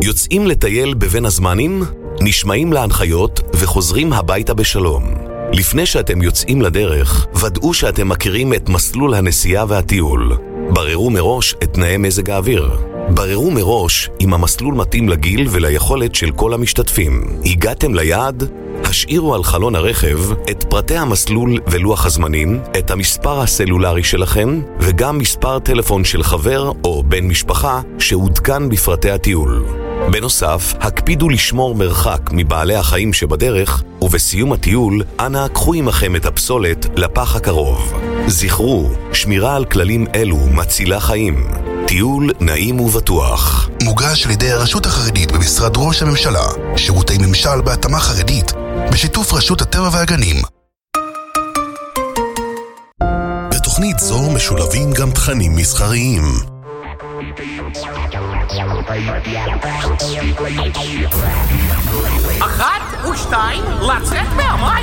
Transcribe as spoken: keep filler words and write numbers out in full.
יוצאים לטייל בבין הזמנים, נשמעים להנחיות וחוזרים הביתה בשלום. לפני שאתם יוצאים לדרך, ודאו שאתם מכירים את מסלול הנסיעה והטיול. בררו מראש את תנאי מזג האוויר. בררו מראש אם המסלול מתאים לגיל וליכולת של כל המשתתפים. הגעתם ליעד? השאירו על חלון הרכב את פרטי המסלול ולוח הזמנים, את המספר הסלולרי שלכם, וגם מספר טלפון של חבר או בן משפחה שעודכן בפרטי הטיול. בנוסף, הקפידו לשמור מרחק מבעלי החיים שבדרך, ובסיום הטיול, אנא קחו עמכם את הפסולת לפח הקרוב. זכרו, שמירה על כללים אלו מצילה חיים. טיול נעים ובטוח. מוגש על ידי הרשות החרדית במשרד ראש הממשלה, שירותי ממשל בהתאמה חרדית, בשיתוף רשות הטבע והגנים. בתוכנית זו משולבים גם תכנים מסחריים. אחת ושתיים, לצאת מהמים.